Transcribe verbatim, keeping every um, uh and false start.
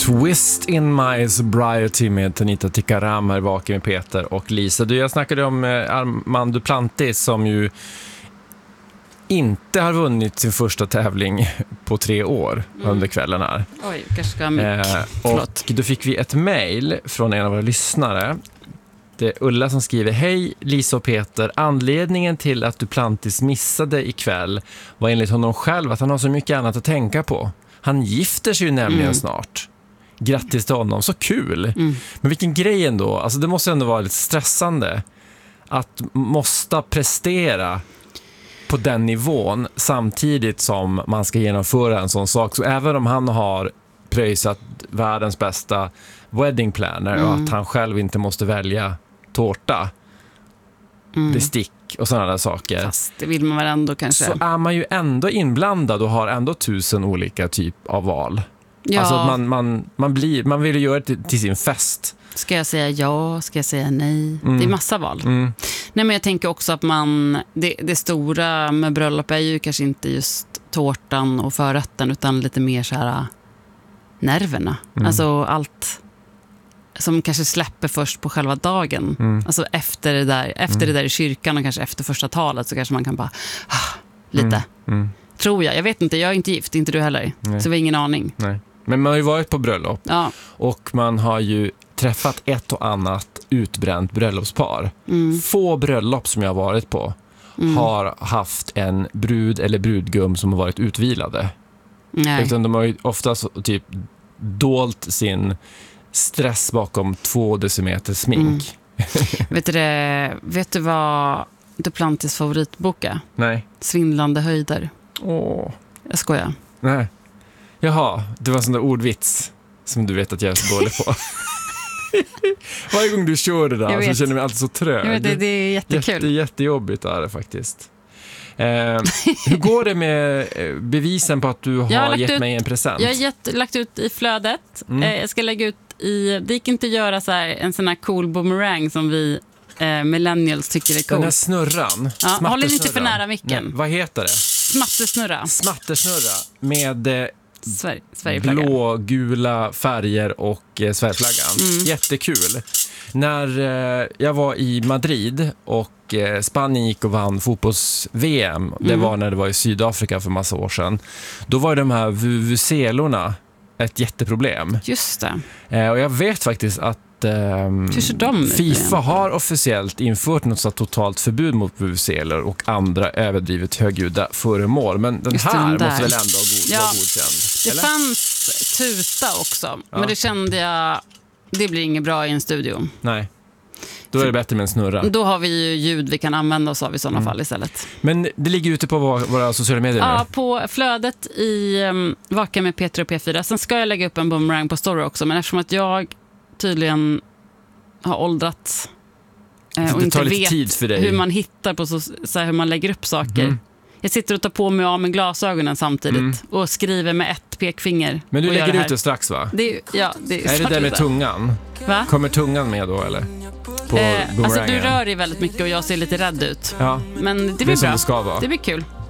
Twist in my sobriety med Tanita Tikaram här, Vaken med Peter och Lisa. Du, jag snackade om Armand Duplantis som ju inte har vunnit sin första tävling på tre år mm. under kvällen här. Oj, kanske ska jag eh, Och då fick vi ett mejl från en av våra lyssnare. Det är Ulla som skriver: Hej Lisa och Peter, anledningen till att Duplantis missade ikväll var enligt honom själv att han har så mycket annat att tänka på. Han gifter sig ju nämligen mm. snart. Grattis till honom, så kul. Mm. Men vilken grej ändå. Alltså det måste ändå vara lite stressande att måste prestera på den nivån samtidigt som man ska genomföra en sån sak. Så även om han har pröjsat världens bästa wedding planner mm. och att han själv inte måste välja tårta, mm. bestick och sådana där saker. Fast det vill man väl ändå kanske. Så är man ju ändå inblandad och har ändå tusen olika typ av val. Ja. Alltså man, man, man, blir, man vill ju göra det till, till sin fest. Ska jag säga ja? Ska jag säga nej? Mm. Det är massa val. Mm. Nej, men jag tänker också att man det, det stora med bröllop är ju kanske inte just tårtan och förrätten utan lite mer så här nerverna. Mm. Alltså allt som kanske släpper först på själva dagen. Mm. Alltså efter det där efter mm. det där i kyrkan och kanske efter första talet så kanske man kan bara ah, lite. Mm. Mm. Tror jag. Jag vet inte, jag är inte gift, inte du heller. Nej. Så vi har ingen aning. Nej. Men man har ju varit på bröllop. Ja. Och man har ju träffat ett och annat utbränt bröllopspar. Mm. Få bröllop som jag har varit på mm. har haft en brud eller brudgum som har varit utvilade. Nej. Utan de har ju oftast typ dolt sin stress bakom två decimeter smink. Mm. vet, du det, vet du vad Duplantis favoritbok är? Nej. Svindlande höjder. Åh. Jag skojar. Nej. Jaha, det var en sån där ordvits som du vet att jag är så dålig på. Varje gång du kör det där så känner jag mig alltid så trög. Jag vet, det, det är jättekul. Jätte, jättejobbigt är det faktiskt. Eh, hur går det med bevisen på att du har, har gett ut, mig en present? Jag har gett, lagt ut i flödet. Mm. Eh, jag ska lägga ut i... Det gick inte att göra så här, en sån här cool boomerang som vi eh, millennials tycker är cool. Den här snurran. Ja, håll inte för nära micken. Nej, vad heter det? Smattersnurra. Smattersnurra med... Eh, Sverige, blå, gula färger och eh, Sverigeflaggan. Mm. Jättekul. När eh, jag var i Madrid och eh, Spanien gick och vann fotbolls-V M, mm. det var när det var i Sydafrika för massa år sedan, då var de här vuvuzelorna ett jätteproblem. Just det. Eh, och jag vet faktiskt att Um, FIFA har officiellt infört något så totalt förbud mot vuvuzelor och andra överdrivet högljudda föremål. Men den Just här den måste väl ändå god, ja, vara godkänd? Det eller? fanns tuta också, ja. men det kände jag, det blir inget bra i en studio. Nej, då är det bättre med en snurra. Då har vi ju ljud vi kan använda oss av i sådana mm. fall istället. Men det ligger ute på våra, våra sociala medier Ja, nu. på flödet i um, Vaken med Peter och P fyra. Sen ska jag lägga upp en boomerang på story också, men eftersom att jag tydligen har åldrats eh, och inte vet tid för dig. hur man hittar på så, så här, hur man lägger upp saker. Mm. Jag sitter och tar på mig av med glasögonen samtidigt mm. och skriver med ett pekfinger. Men du lägger ut det strax, va? Det är, ja, det är, är det där med tungan? Va? Kommer tungan med då, eller? På eh, alltså du rör dig väldigt mycket och jag ser lite rädd ut. Ja. Men det blir det är som bra. det ska vara. Det blir kul.